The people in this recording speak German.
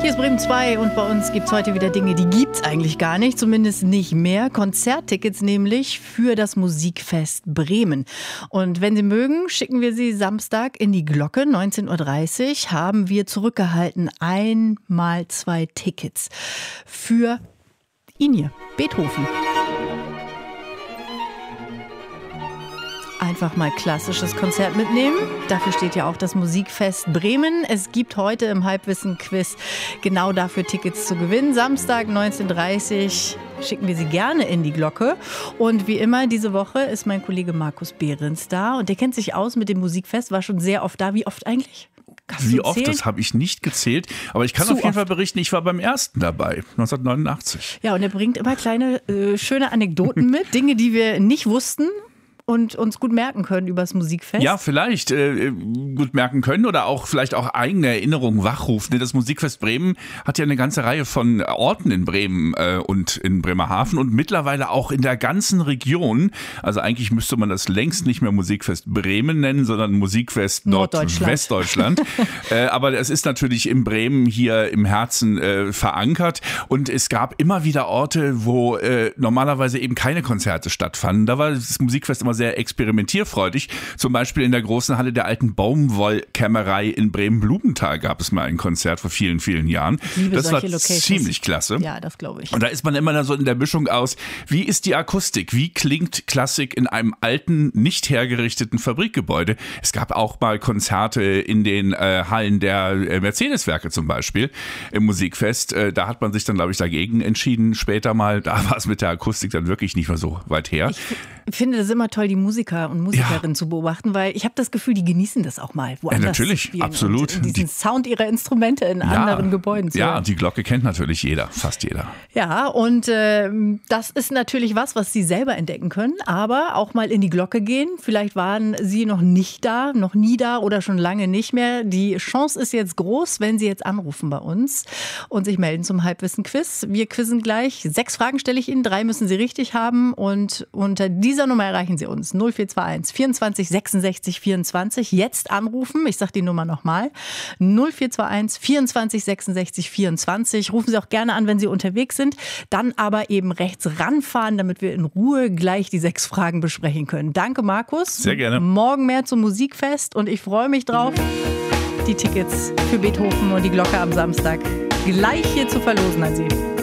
Hier ist Bremen 2 und bei uns gibt es heute wieder Dinge, die gibt es eigentlich gar nicht, zumindest nicht mehr. Konzerttickets nämlich für das Musikfest Bremen. Und wenn Sie mögen, schicken wir Sie Samstag in die Glocke, 19.30 Uhr, haben wir zurückgehalten 1x2 Tickets für ihn hier, Beethoven. Einfach mal klassisches Konzert mitnehmen. Dafür steht ja auch das Musikfest Bremen. Es gibt heute im Halbwissen-Quiz genau dafür Tickets zu gewinnen. Samstag 19.30 Uhr schicken wir Sie gerne in die Glocke. Und wie immer diese Woche ist mein Kollege Markus Behrens da. Und der kennt sich aus mit dem Musikfest, war schon sehr oft da. Wie oft eigentlich? Wie oft, das habe ich nicht gezählt. Aber ich kann auf jeden Fall berichten, ich war beim ersten dabei, 1989. Ja, und er bringt immer kleine, schöne Anekdoten mit. Dinge, die wir nicht wussten und uns gut merken können über das Musikfest. Ja, vielleicht gut merken können oder auch vielleicht auch eigene Erinnerungen wachrufen. Das Musikfest Bremen hat ja eine ganze Reihe von Orten in Bremen und in Bremerhaven und mittlerweile auch in der ganzen Region. Also eigentlich müsste man das längst nicht mehr Musikfest Bremen nennen, sondern Musikfest Nordwestdeutschland. Aber es ist natürlich in Bremen hier im Herzen verankert und es gab immer wieder Orte, wo normalerweise eben keine Konzerte stattfanden. Da war das Musikfest immer sehr experimentierfreudig. Zum Beispiel in der großen Halle der alten Baumwollkämmerei in Bremen-Blumenthal gab es mal ein Konzert vor vielen, vielen Jahren. Das war ziemlich klasse. Ja, das glaube ich. Und da ist man immer so in der Mischung aus, wie ist die Akustik? Wie klingt Klassik in einem alten, nicht hergerichteten Fabrikgebäude? Es gab auch mal Konzerte in den Hallen der Mercedes-Werke zum Beispiel im Musikfest. Da hat man sich dann, glaube ich, dagegen entschieden. Später mal, da war es mit der Akustik dann wirklich nicht mehr so weit her. Ich finde das immer toll, die Musiker und Musikerinnen zu beobachten, weil ich habe das Gefühl, die genießen das auch mal woanders. Ja, natürlich, absolut. Und diesen Sound ihrer Instrumente in anderen Gebäuden zu hören. Ja, die Glocke kennt natürlich jeder, fast jeder. Ja, und das ist natürlich was Sie selber entdecken können, aber auch mal in die Glocke gehen. Vielleicht waren Sie noch nicht da, noch nie da oder schon lange nicht mehr. Die Chance ist jetzt groß, wenn Sie jetzt anrufen bei uns und sich melden zum Halbwissen-Quiz. Wir quizzen gleich. 6 Fragen stelle ich Ihnen, 3 müssen Sie richtig haben und unter dieser Nummer erreichen Sie uns. 0421 24 66 24. Jetzt anrufen. Ich sage die Nummer nochmal. 0421 24 66 24. Rufen Sie auch gerne an, wenn Sie unterwegs sind. Dann aber eben rechts ranfahren, damit wir in Ruhe gleich die 6 Fragen besprechen können. Danke, Markus. Sehr gerne. Morgen mehr zum Musikfest und ich freue mich drauf, die Tickets für Beethoven und die Glocke am Samstag gleich hier zu verlosen an Sie.